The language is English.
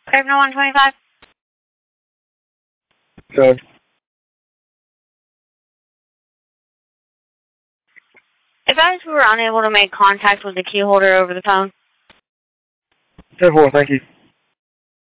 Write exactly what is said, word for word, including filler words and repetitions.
Craven one twenty-five. Doug. Advise we were unable to make contact with the key holder over the phone. ten four, thank you.